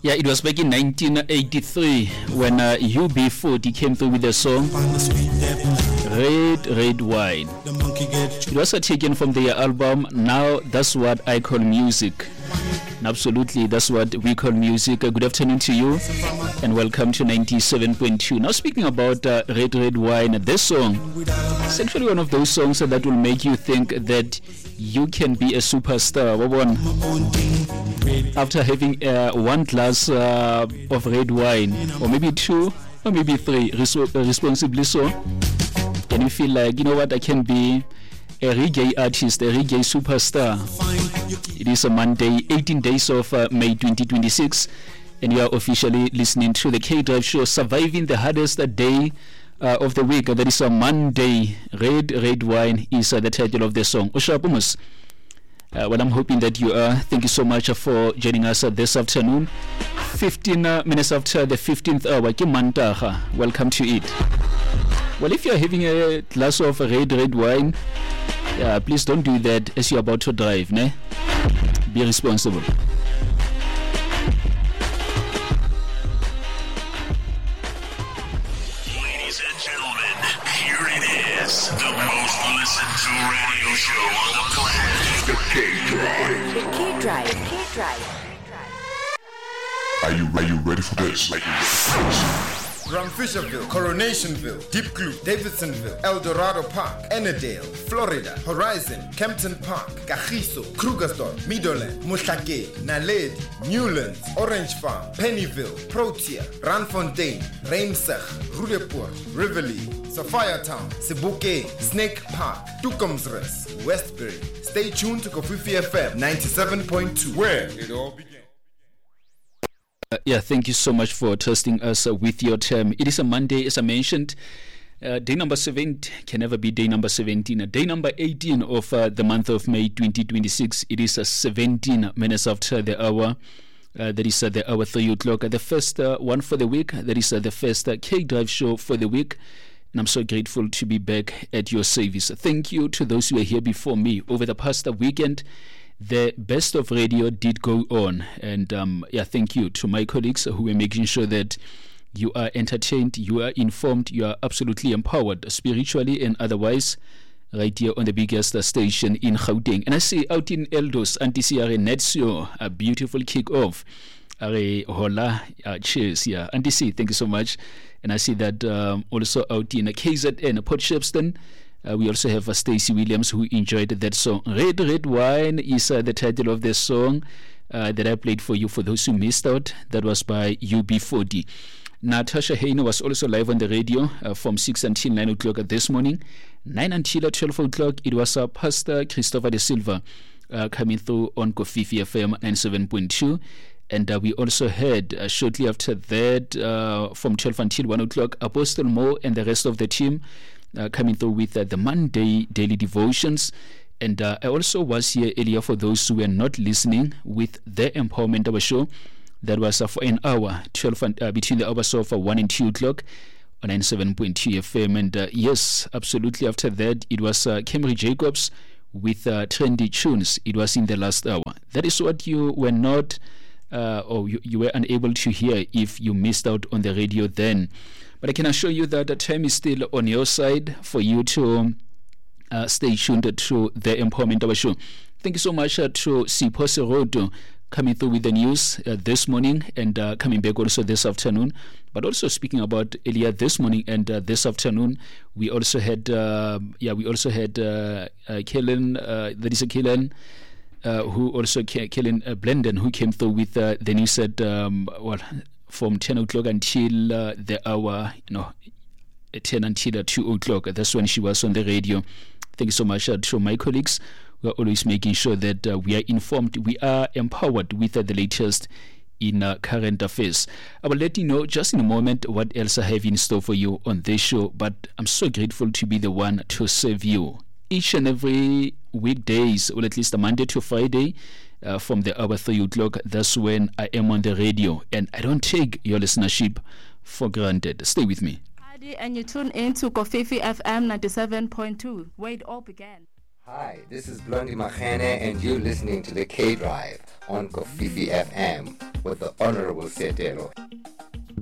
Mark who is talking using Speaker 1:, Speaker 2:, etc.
Speaker 1: Yeah, it was back in 1983 when UB40 came through with the song Red Red Wine. It was taken from their album Now That's What I Call Music. And absolutely, that's what we call music. Good afternoon to you and welcome to 97.2. Now speaking about Red Red Wine, this song is actually one of those songs that will make you think that you can be a superstar. After having one glass of red wine, or maybe two, or maybe three, responsibly so, and you feel like, you know what, I can be a reggae artist, a reggae superstar. It is a Monday, 18 days of May 2026, and you are officially listening to the K-Drive Show, surviving the hardest day of the week. That is a Monday. Red Red Wine is the title of the song. Ushapumus. Well, I'm hoping that you are. Thank you so much for joining us this afternoon. 15 minutes after the 15th hour. Welcome to it. Well, if you're having a glass of red wine, please don't do that as you're about to drive. Ne? Be responsible.
Speaker 2: Ladies and gentlemen, here it is, the most listened to radio show on the planet. The K-Drive.
Speaker 3: The K-Drive. The K-Drive.
Speaker 2: Are you ready for this?
Speaker 4: Ramfisherville, Coronationville, Deep Blue, Davidsonville, El Dorado Park, Ennerdale, Florida, Horizon, Kempton Park, Kagiso, Krugersdorp, Meadowland, Mushake, Naledi, Newlands, Orange Farm, Pennyville, Protea, Randfontein, Reimsig, Roodepoort, Rivoli, Sapphire Town, Sibuke, Snake Park, Tukumsrus, Westbury. Stay tuned to Kofifi FM 97.2, where it all began.
Speaker 1: Thank you so much for trusting us with your term. It is a Monday, as I mentioned. Day number 7 can never be day number 17. Day number 18 of the month of May 2026. It is 17 minutes after the hour. That is the hour 3 o'clock. The first one for the week. That is the first K-Drive show for the week. And I'm so grateful to be back at your service. Thank you to those who were here before me. Over the past weekend, the best of radio did go on, and thank you to my colleagues who were making sure that you are entertained, you are informed, you are absolutely empowered spiritually and otherwise, right here on the biggest station in Gauteng. And I see out in Eldos, Auntie Siare Netsio, a beautiful kick-off. Hola, cheers, yeah. Auntie C, thank you so much. And I see that also out in KZN, Port Shepstone. We also have Stacey Williams who enjoyed that song. Red Red Wine is the title of the song that I played for you for those who missed out. That was by UB40. Natasha Hayner was also live on the radio from 6 until 9 o'clock this morning. 9 until 12 o'clock, it was Pastor Christopher De Silva coming through on Kofifi FM 97.2. And we also heard shortly after that from 12 until 1 o'clock, Apostle Mo and the rest of the team coming through with the Monday daily devotions. And I also was here earlier for those who were not listening with the Empowerment Hour show. That was for an hour, between the hours of 1 and 2 o'clock on 97.2 FM. And yes, absolutely, after that, it was Camry Jacobs with Trendy Tunes. It was in the last hour. That is what you were not, or you were unable to hear if you missed out on the radio then. But I can assure you that the time is still on your side for you to stay tuned to the Empowerment Hour show. Thank you so much to Sipho Serodo coming through with the news this morning and coming back also this afternoon. But also speaking about earlier this morning and this afternoon, we also had Kellen, that is a Kellen, who also Kellen Blenden, who came through with the news at from 10 o'clock until the hour, 10 until 2 o'clock. That's when she was on the radio. Thank you so much to my colleagues. We are always making sure that we are informed, we are empowered with the latest in current affairs. I will let you know just in a moment what else I have in store for you on this show, but I'm so grateful to be the one to serve you each and every weekdays, or at least a Monday to Friday, from the hour 3 o'clock. That's when I am on the radio, and I don't take your listenership for granted. Stay with me.
Speaker 5: And you tune in to Kofifi FM 97.2, where it all began.
Speaker 6: Hi, this is Blondie Machene, and you're listening to the K-Drive on Kofifi FM. with the Honorable Setelo.